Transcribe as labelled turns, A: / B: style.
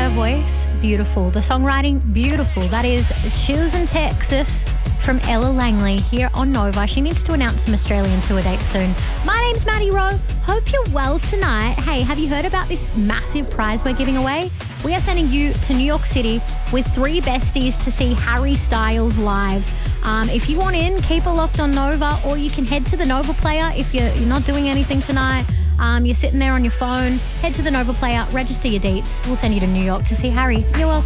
A: her voice, beautiful. The songwriting, beautiful. That is Choosing Texas from Ella Langley here on Nova. She needs to announce some Australian tour dates soon. My name's Maddie Rowe. Hope you're well tonight. Hey, have you heard about this massive prize we're giving away? We are sending you to New York City with 3 besties to see Harry Styles live. If you want in, keep it locked on Nova, or you can head to the Nova Player if you're not doing anything tonight. You're sitting there on your phone. Head to the Nova Player, register your dates. We'll send you to New York to see Harry. You're welcome.